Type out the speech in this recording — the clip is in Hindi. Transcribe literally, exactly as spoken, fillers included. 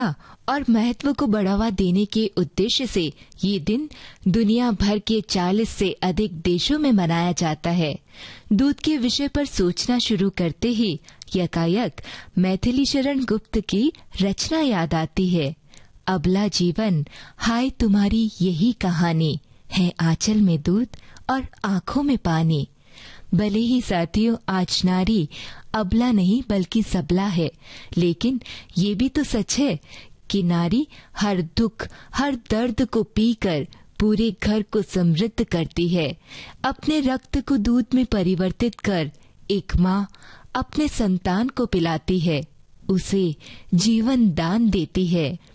और महत्व को बढ़ावा देने के उद्देश्य से ये दिन दुनिया भर के चालीस से अधिक देशों में मनाया जाता है। दूध के विषय पर सोचना शुरू करते ही यकायक मैथिली शरण गुप्त की रचना याद आती है। अबला जीवन हाय तुम्हारी यही कहानी है, आंचल में दूध और आंखों में पानी। भले ही साथियों आज नारी अबला नहीं बल्कि सबला है, लेकिन ये भी तो सच है कि नारी हर दुख हर दर्द को पीकर पूरे घर को समृद्ध करती है। अपने रक्त को दूध में परिवर्तित कर एक माँ अपने संतान को पिलाती है, उसे जीवन दान देती है।